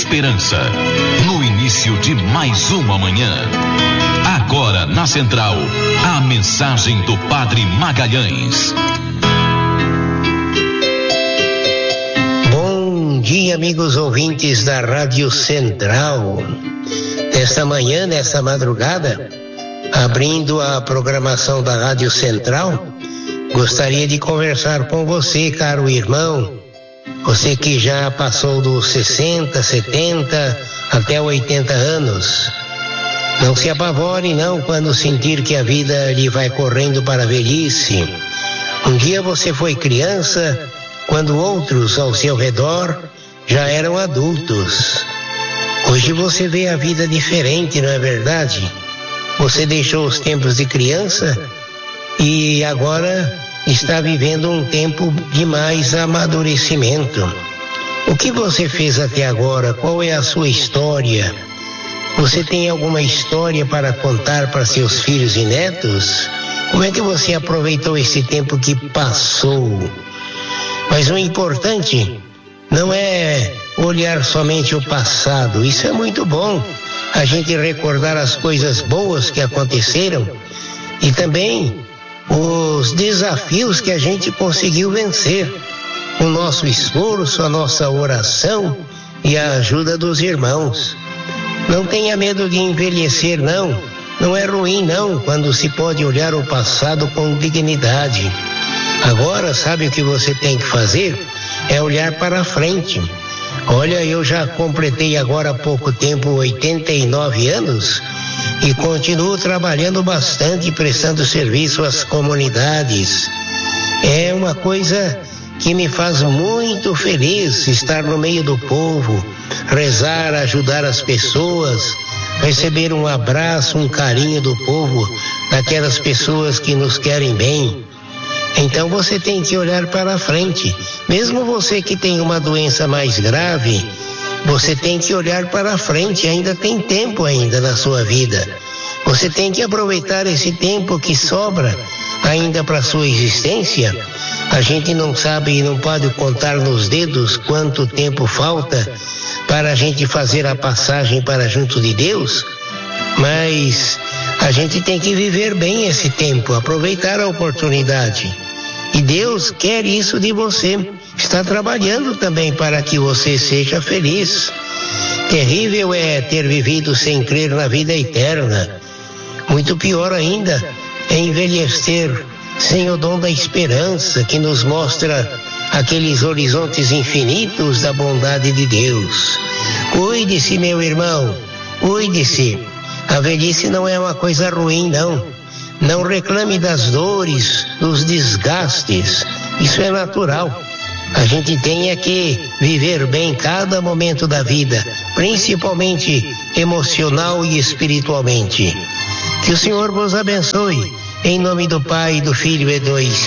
esperança, no início de mais uma manhã. Agora na Central, a mensagem do Padre Magalhães. Bom dia, amigos ouvintes da Rádio Central. Nesta manhã, nesta madrugada, abrindo a programação da Rádio Central, gostaria de conversar com você, caro irmão, você que já passou dos 60, 70 até 80 anos. Não se apavore não quando sentir que a vida lhe vai correndo para a velhice. Um dia você foi criança, quando outros ao seu redor já eram adultos. Hoje você vê a vida diferente, não é verdade? Você deixou os tempos de criança e agora está vivendo um tempo de mais amadurecimento. O que você fez até agora? Qual é a sua história? Você tem alguma história para contar para seus filhos e netos? Como é que você aproveitou esse tempo que passou? Mas o importante não é olhar somente o passado. Isso é muito bom, a gente recordar as coisas boas que aconteceram e também os desafios que a gente conseguiu vencer. O nosso esforço, a nossa oração e a ajuda dos irmãos. Não tenha medo de envelhecer, não. Não é ruim, não, quando se pode olhar o passado com dignidade. Agora, sabe o que você tem que fazer? É olhar para frente. Olha, eu já completei agora há pouco tempo 89 anos e continuo trabalhando bastante, prestando serviço às comunidades. É uma coisa que me faz muito feliz estar no meio do povo, rezar, ajudar as pessoas, receber um abraço, um carinho do povo, daquelas pessoas que nos querem bem. Então você tem que olhar para frente. Mesmo você que tem uma doença mais grave, você tem que olhar para frente, ainda tem tempo ainda na sua vida. Você tem que aproveitar esse tempo que sobra ainda para a sua existência. A gente não sabe e não pode contar nos dedos quanto tempo falta para a gente fazer a passagem para junto de Deus, mas a gente tem que viver bem esse tempo, aproveitar a oportunidade. E Deus quer isso de você. Está trabalhando também para que você seja feliz. Terrível é ter vivido sem crer na vida eterna. Muito pior ainda é envelhecer sem o dom da esperança que nos mostra aqueles horizontes infinitos da bondade de Deus. Cuide-se, meu irmão, cuide-se. A velhice não é uma coisa ruim, não. Não reclame das dores, dos desgastes. Isso é natural. A gente tem que viver bem cada momento da vida, principalmente emocional e espiritualmente. Que o Senhor vos abençoe. Em nome do Pai, do Filho e do Espírito.